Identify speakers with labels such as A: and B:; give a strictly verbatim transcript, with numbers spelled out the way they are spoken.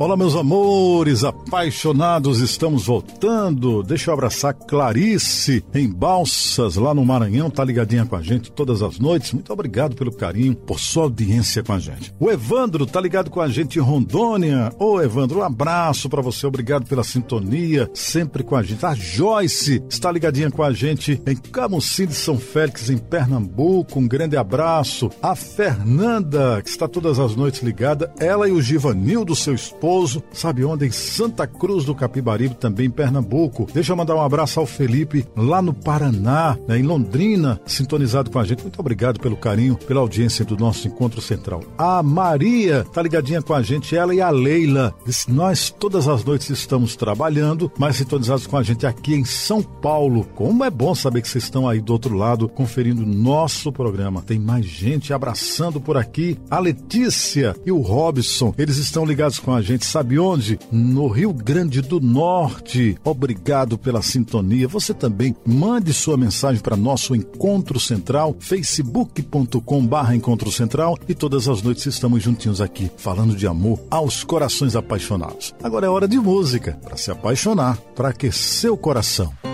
A: Olá, meus amores apaixonados, estamos voltando. Deixa eu abraçar Clarice em Balsas, lá no Maranhão, tá ligadinha com a gente todas as noites. Muito obrigado pelo carinho, por sua audiência com a gente. O Evandro tá ligado com a gente em Rondônia. Ô Evandro, um abraço pra você, obrigado pela sintonia, sempre com a gente. A Joyce está ligadinha com a gente em Camusim de São Félix, em Pernambuco, um grande abraço. A Fernanda, que está todas as noites ligada, ela e o Givanildo, seu esposo, sabe onde? Em Santa Cruz do Capibaribe, também em Pernambuco. Deixa eu mandar um abraço ao Felipe, lá no Paraná, né, em Londrina, sintonizado com a gente. Muito obrigado pelo carinho, pela audiência do nosso Encontro Central. A Maria tá ligadinha com a gente, ela e a Leila. Diz, nós todas as noites estamos trabalhando, mas sintonizados com a gente aqui em São Paulo. Como é bom saber que vocês estão aí do outro lado, conferindo nosso programa. Tem mais gente abraçando por aqui. A Letícia e o Robson, eles estão ligados com a gente. Sabe onde? No Rio Grande do Norte. Obrigado pela sintonia. Você também mande sua mensagem para nosso Encontro Central, facebook ponto com barra Encontro Central, e todas as noites estamos juntinhos aqui, falando de amor aos corações apaixonados. Agora é hora de música, para se apaixonar, para aquecer o coração.